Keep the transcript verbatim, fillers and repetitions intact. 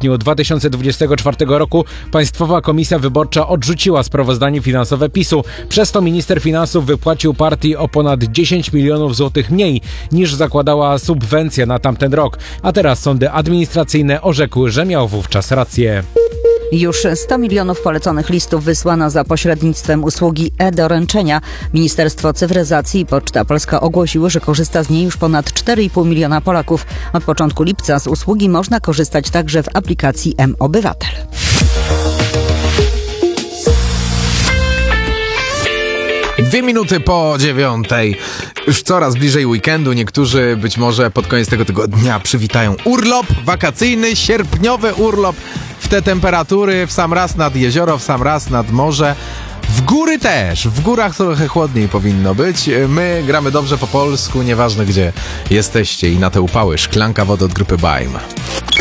sierpniu dwa tysiące dwudziestego czwartego roku Państwowa Komisja Wyborcza odrzuciła sprawozdanie finansowe PiSu. Przez to minister finansów wypłacił partii o ponad dziesięć milionów złotych mniej niż zakładała subwencja na tamten rok. A teraz sądy administracyjne orzekły, że miał wówczas rację. Już sto milionów poleconych listów wysłano za pośrednictwem usługi e-doręczenia. Ministerstwo Cyfryzacji i Poczta Polska ogłosiły, że korzysta z niej już ponad cztery i pół miliona Polaków. Od początku lipca z usługi można korzystać także w aplikacji M-Obywatel. Dwie minuty po dziewiątej. Już coraz bliżej weekendu. Niektórzy być może pod koniec tego tygodnia przywitają urlop wakacyjny, sierpniowy urlop w te temperatury, w sam raz nad jezioro, w sam raz nad morze. W góry też. W górach trochę chłodniej powinno być. My gramy dobrze po polsku, nieważne gdzie jesteście i na te upały. Szklanka wody od grupy Baim.